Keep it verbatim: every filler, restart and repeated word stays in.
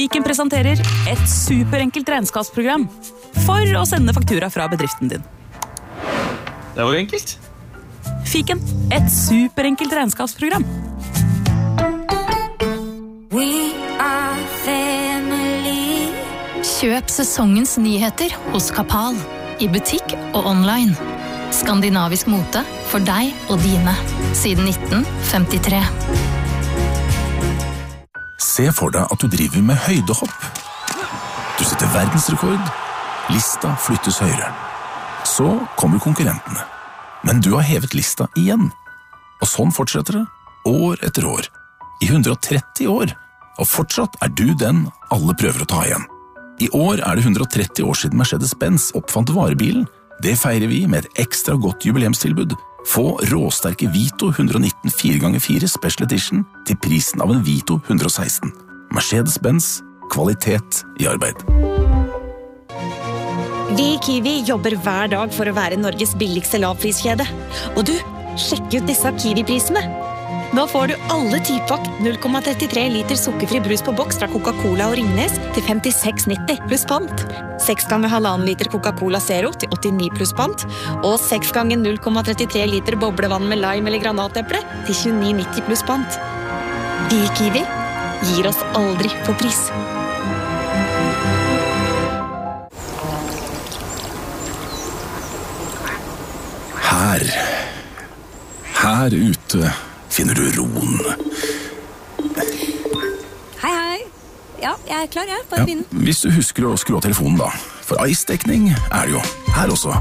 Fiken presenterer et superenkelt regnskapsprogram for å sende faktura fra bedriften din. Det var enkelt. Fiken, et superenkelt regnskapsprogram. We are family. Kjøp sesongens nyheter hos Kapal, i butikk og online. Skandinavisk mote for deg og dine, siden nitten femtitre. Se for deg at du driver med høydehopp. Du setter verdensrekord. Lista flyttes høyere. Så kommer konkurrentene. Men du har hevet lista igjen. Og sånn fortsetter det, år etter år. I hundre og tretti år. Og fortsatt er du den alle prøver å ta igjen. I år er det hundre og tretti år siden Mercedes-Benz oppfant varebilen. Det feirer vi med et ekstra godt jubileumstilbud. Få råsterke Vito hundre og nitten fire ganger fire Special Edition til prisen av en Vito hundre og seksten. Mercedes-Benz, kvalitet i arbeid. Vi i Kiwi jobber hver dag for å være Norges billigste lavpriskjede. Og du, sjekk ut disse Kiwi-prisene. Nå får du alle tipakk null komma trettitre liter sukkerfri brus på boks fra Coca-Cola og Ringnes til femtiseks nitti pluss pant. seks ganger halvannen liter Coca-Cola Zero til åttini pluss pant. Og seks ganger null komma trettitre liter boblevann med lime eller granateple til tjueni nitti pluss pant. Vi i Kiwi gir oss aldri på pris. Her, her ute finner du roen. Hei, hei. Ja, jeg er klar, jeg. Bare Ja, begynn. hvis du husker å skru av telefonen da. For ice-dekning er det jo her også.